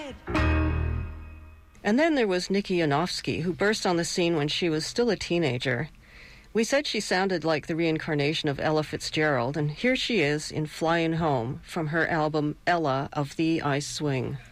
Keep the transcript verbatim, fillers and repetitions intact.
And then there was Nikki Yanofsky, who burst on the scene when she was still a teenager. We said she sounded like the reincarnation of Ella Fitzgerald, and here she is in Flying Home from her album Ella of Thee I Swing.